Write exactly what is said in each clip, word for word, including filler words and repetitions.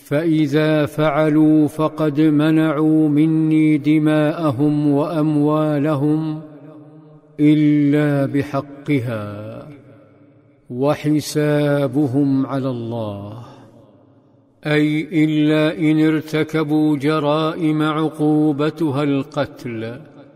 فإذا فعلوا فقد منعوا مني دماءهم وأموالهم إلا بحقها، وحسابهم على الله، أي إلا إن ارتكبوا جرائم عقوبتها القتل.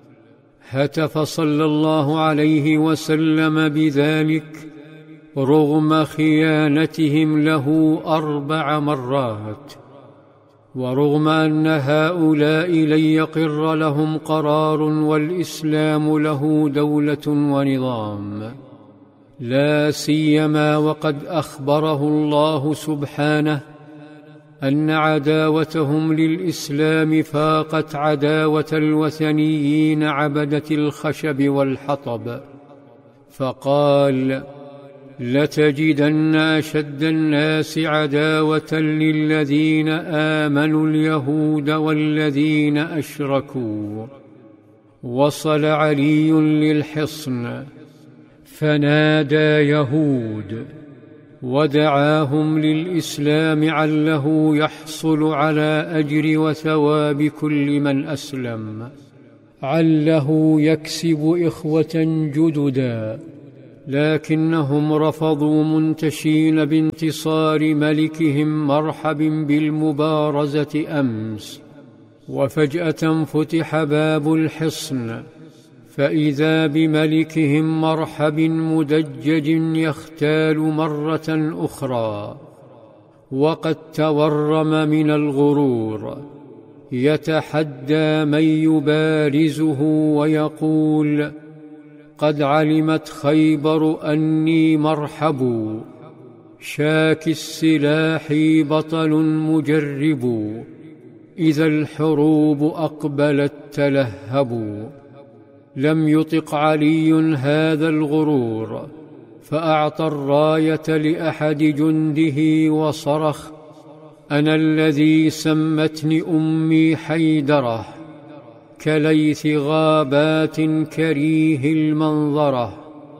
هتف صلى الله عليه وسلم بذلك رغم خيانتهم له أربع مرات، ورغم أن هؤلاء لن يقر لهم قرار والإسلام له دولة ونظام، لا سيما وقد أخبره الله سبحانه أن عداوتهم للإسلام فاقت عداوة الوثنيين عبدة الخشب والحطب، فقال: لتجدن أشد الناس عداوة للذين آمنوا اليهود والذين أشركوا. وصل علي للحصن فنادى يهود ودعاهم للإسلام عله يحصل على أجر وثواب كل من أسلم، عله يكسب إخوة جددا، لكنهم رفضوا منتشين بانتصار ملكهم مرحب بالمبارزة أمس. وفجأة فتح باب الحصن فإذا بملكهم مرحب مدجج يختال مرة أخرى، وقد تورم من الغرور، يتحدى من يبارزه ويقول: قد علمت خيبر أني مرحب، شاك السلاح بطل مجرب، إذا الحروب أقبلت تلهب. لم يطق علي هذا الغرور، فأعطى الراية لأحد جنده وصرخ: أنا الذي سمتني أمي حيدرة، كليث غابات كريه المنظرة،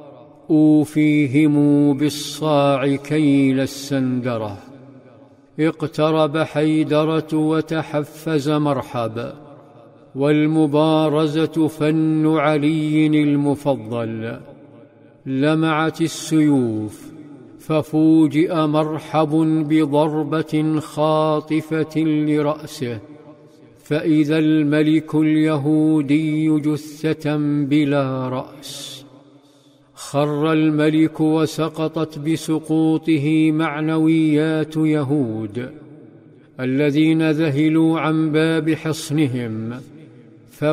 أوفيهم بالصاع كيل السندرة. اقترب حيدرة وتحفز مرحب، والمبارزة فن علي المفضل. لمعت السيوف ففوجئ مرحب بضربة خاطفة لرأسه، فإذا الملك اليهودي جثة بلا رأس. خر الملك وسقطت بسقوطه معنويات يهود الذين ذهلوا عن باب حصنهم